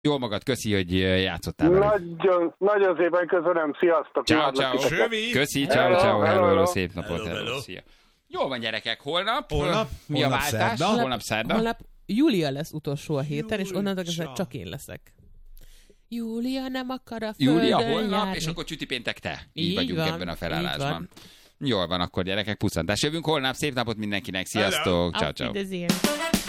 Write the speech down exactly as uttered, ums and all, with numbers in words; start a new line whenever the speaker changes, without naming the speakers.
Jól magad, köszi, hogy játszottál velünk.
Nagyon, nagyon szépen köszönöm, sziasztok!
Ciao, ciao. Köszi, ciao, ciao, hello, hello, szép napot,
hello,
hello,
hello.
szia. Jól van, gyerekek, holnap?
Holnap?
Mi
Holnap
a váltás?
szerda?
Holnap szerda?
Holnap Júlia lesz utolsó a héten, és
Júlia.
onnantól kezdve csak én leszek. Júlia nem akar a földön
Júlia, holnap,
járni.
és akkor csüti péntek te. Így,
Így
vagyunk
van,
ebben a
így
felállásban.
van.
Jól van, akkor gyerekek, pusztantás. Jövünk holnap, szép napot mindenkinek, sziasztok, ciao,
Auf
ciao.
Wiedersehen.